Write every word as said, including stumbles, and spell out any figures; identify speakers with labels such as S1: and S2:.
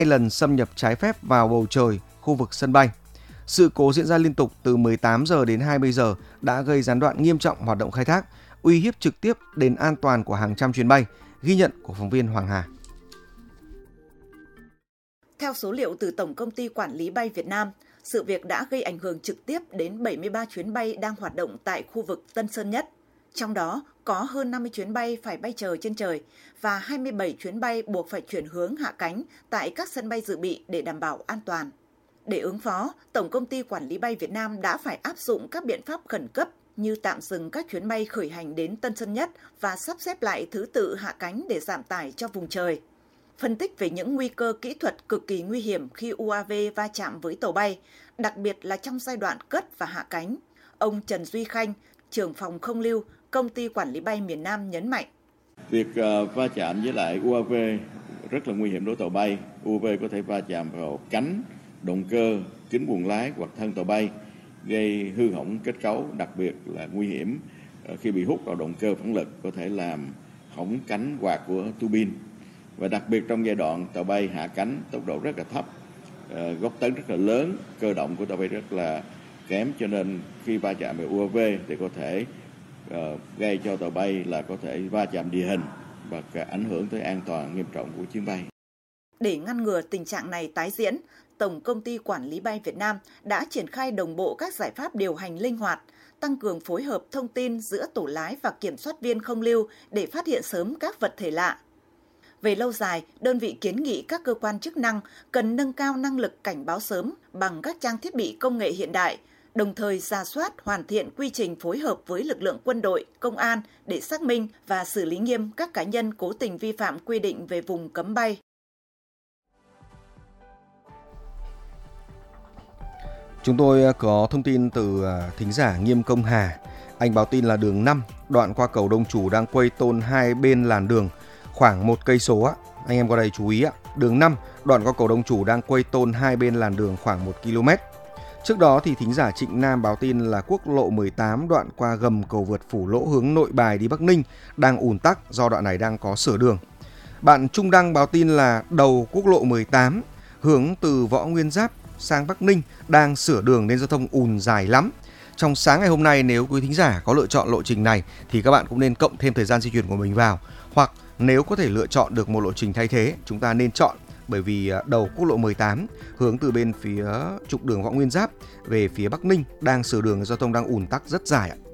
S1: lần xâm nhập trái phép vào bầu trời khu vực sân bay. Sự cố diễn ra liên tục từ mười tám giờ đến hai mươi giờ đã gây gián đoạn nghiêm trọng hoạt động khai thác, uy hiếp trực tiếp đến an toàn của hàng trăm chuyến bay, ghi nhận của phóng viên Hoàng Hà.
S2: Theo số liệu từ Tổng Công ty Quản lý bay Việt Nam, sự việc đã gây ảnh hưởng trực tiếp đến bảy mươi ba chuyến bay đang hoạt động tại khu vực Tân Sơn Nhất. Trong đó có hơn năm mươi chuyến bay phải bay chờ trên trời và hai mươi bảy chuyến bay buộc phải chuyển hướng hạ cánh tại các sân bay dự bị để đảm bảo an toàn. Để ứng phó, Tổng Công ty Quản lý bay Việt Nam đã phải áp dụng các biện pháp khẩn cấp như tạm dừng các chuyến bay khởi hành đến Tân Sơn Nhất và sắp xếp lại thứ tự hạ cánh để giảm tải cho vùng trời. Phân tích về những nguy cơ kỹ thuật cực kỳ nguy hiểm khi u a vê va chạm với tàu bay, đặc biệt là trong giai đoạn cất và hạ cánh, ông Trần Duy Khanh, trưởng phòng không lưu, Công ty Quản lý bay miền Nam nhấn mạnh.
S3: Việc uh, va chạm với lại u a vê rất là nguy hiểm đối với tàu bay. u a vê có thể va chạm vào cánh, động cơ, kính buồng lái hoặc thân tàu bay, gây hư hỏng kết cấu, đặc biệt là nguy hiểm uh, khi bị hút vào động cơ phản lực có thể làm hỏng cánh quạt của tua bin. Và đặc biệt trong giai đoạn tàu bay hạ cánh tốc độ rất là thấp, uh, góc tấn rất là lớn, cơ động của tàu bay rất là kém, cho nên khi va chạm với u a vê thì có thể uh, gây cho tàu bay là có thể va chạm địa hình và ảnh hưởng tới an toàn nghiêm trọng của chuyến bay.
S2: Để ngăn ngừa tình trạng này tái diễn, Tổng Công ty Quản lý bay Việt Nam đã triển khai đồng bộ các giải pháp điều hành linh hoạt, tăng cường phối hợp thông tin giữa tổ lái và kiểm soát viên không lưu để phát hiện sớm các vật thể lạ. Về lâu dài, đơn vị kiến nghị các cơ quan chức năng cần nâng cao năng lực cảnh báo sớm bằng các trang thiết bị công nghệ hiện đại, đồng thời rà soát hoàn thiện quy trình phối hợp với lực lượng quân đội, công an để xác minh và xử lý nghiêm các cá nhân cố tình vi phạm quy định về vùng cấm bay.
S1: Chúng tôi có thông tin từ thính giả Nghiêm Công Hà. Anh báo tin là đường năm, đoạn qua cầu Đông Chủ đang quây tôn hai bên làn đường khoảng một cây số á. Anh em qua đây chú ý á, đường năm, đoạn qua cầu Đông Chủ đang quây tôn hai bên làn đường khoảng một ki lô mét. Trước đó thì thính giả Trịnh Nam báo tin là quốc lộ mười tám đoạn qua gầm cầu vượt Phủ Lỗ hướng Nội Bài đi Bắc Ninh đang ùn tắc do đoạn này đang có sửa đường. Bạn Trung Đăng báo tin là đầu quốc lộ mười tám hướng từ Võ Nguyên Giáp sang Bắc Ninh đang sửa đường nên giao thông ùn dài lắm. Trong sáng ngày hôm nay, nếu quý thính giả có lựa chọn lộ trình này thì các bạn cũng nên cộng thêm thời gian di chuyển của mình vào, hoặc nếu có thể lựa chọn được một lộ trình thay thế, chúng ta nên chọn, bởi vì đầu quốc lộ mười tám hướng từ bên phía trục đường Võ Nguyên Giáp về phía Bắc Ninh đang sửa đường, giao thông đang ùn tắc rất dài ạ.